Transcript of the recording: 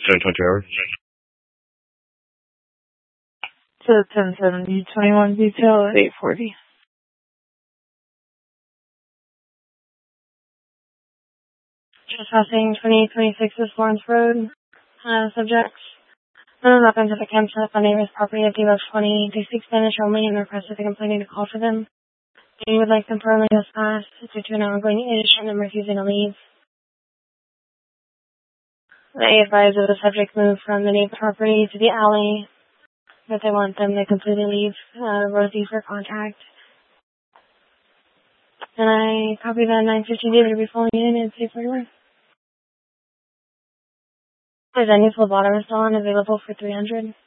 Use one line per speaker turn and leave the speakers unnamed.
10-20 hours.
To 1070, 21 detail at 840. Trespassing 2826 Lawrence Road. Subjects. None up into the campsite on neighbor's property at D-Love 20. They speak Spanish only and requested the complaining to call for them. They would like them permanently trespassed due to an ongoing issue and them refusing to leave. They advise that the subject move from the neighbor's property to the alley. That they want them to completely leave Rosie for contact. And I copy that 915 David to be pulling in and see for you. Is any phlebotomist on available for 300?